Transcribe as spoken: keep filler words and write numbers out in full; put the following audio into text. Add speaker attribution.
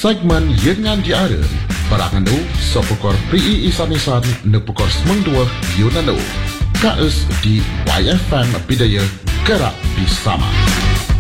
Speaker 1: segmen Yengan Diara Barangan nu Sopokor P I Isan-Isan Nepukor Semang Dua Yunanu K S di Y F M Bidaya Gerak Bersama.